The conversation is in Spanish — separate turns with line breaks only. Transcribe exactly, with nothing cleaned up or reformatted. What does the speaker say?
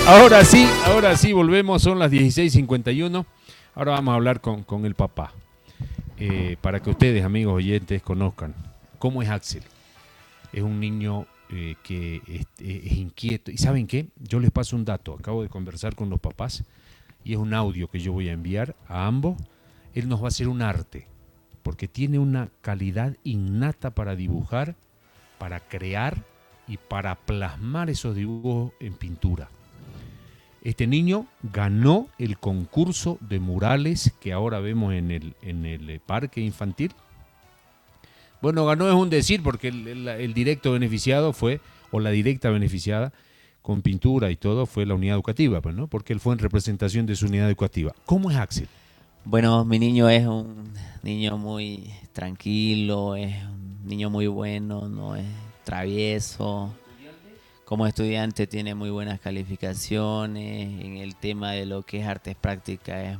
Ahora sí, ahora sí, volvemos, son las dieciséis cincuenta y uno. Ahora vamos a hablar con, con el papá, eh, para que ustedes, amigos oyentes, conozcan cómo es Axel. Es un niño eh, que es, es inquieto. ¿Y saben qué? Yo les paso un dato. Acabo de conversar con los papás y es un audio que yo voy a enviar a ambos. Él nos va a hacer un arte, porque tiene una calidad innata para dibujar, para crear y para plasmar esos dibujos en pintura. Este niño ganó el concurso de murales que ahora vemos en el, en el parque infantil. Bueno, ganó es un decir, porque el, el, el directo beneficiado fue, o la directa beneficiada con pintura y todo, fue la unidad educativa, pues, ¿no? Porque él fue en representación de su unidad educativa. ¿Cómo es Axel?
Bueno, mi niño es un niño muy tranquilo, es un niño muy bueno, no es travieso. Como estudiante tiene muy buenas calificaciones. En el tema de lo que es artes prácticas es